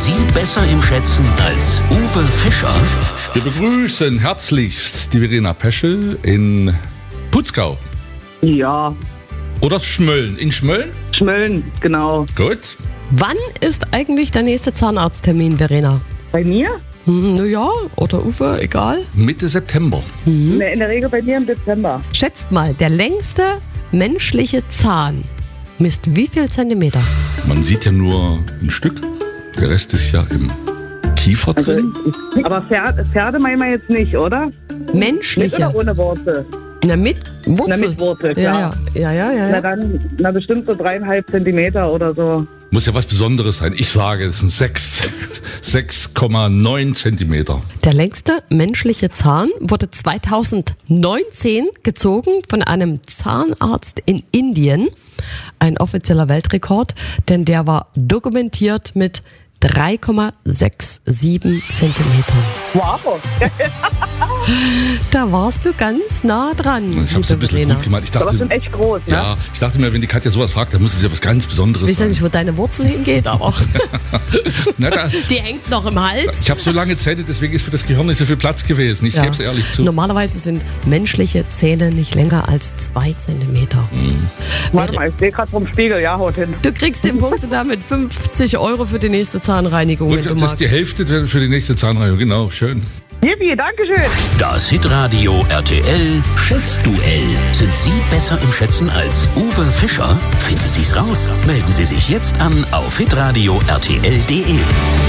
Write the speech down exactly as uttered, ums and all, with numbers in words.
Sie besser im Schätzen als Uwe Fischer? Wir begrüßen herzlichst die Verena Peschel in Putzgau. Ja, Oder Schmölln. In Schmölln? Schmölln, genau. Gut. Wann ist eigentlich der nächste Zahnarzttermin, Verena? Bei mir? Hm, na ja, oder Uwe, egal. Mitte September. In der Regel bei mir im Dezember. Schätzt mal, der längste menschliche Zahn misst wie viel Zentimeter? Man sieht ja nur ein Stück. Der Rest ist ja im Kiefer Also, drin. ich, aber Pferde, Pferde meinen wir jetzt nicht, oder? Mit Menschliche. oder ohne Worte? Na, mit Wurzel. Na, mit Wurzel, klar. Ja, ja, ja, ja. Na ja. dann, na bestimmt so dreieinhalb Zentimeter oder so. Muss ja was Besonderes sein. Ich sage, es sind sechs, sechs Komma neun Zentimeter. Der längste menschliche Zahn wurde zweitausendneunzehn gezogen von einem Zahnarzt in Indien. Ein offizieller Weltrekord, denn der war dokumentiert mit drei Komma siebenundsechzig Zentimetern. Wow! Da warst du ganz nah dran. Ich habe es ein liebe bisschen Verena. gut gemacht. Ich Aber dachte, sind echt groß, ne? ja, ich dachte mir, wenn die Katja sowas fragt, dann muss es ja was ganz Besonderes Ich weiß ja sein. nicht, wo deine Wurzel hingeht, aber Na, da, die hängt noch im Hals. ich habe so lange Zähne, deswegen ist für das Gehirn nicht so viel Platz gewesen. Ich Ja. gebe es ehrlich zu. Normalerweise sind menschliche Zähne nicht länger als zwei Zentimeter. Warte mal, ich sehe gerade vom Spiegel, ja, haut hin. Du kriegst den Punkt und damit fünfzig Euro für die nächste Zahnreinigung, wenn du Das ist magst. die Hälfte für die nächste Zahnreinigung. Genau, schön. Yippie, dankeschön. Das Hitradio R T L Schätzduell. Sind Sie besser im Schätzen als Uwe Fischer? Finden Sie's raus. Melden Sie sich jetzt an auf hitradio punkt r t l punkt d e.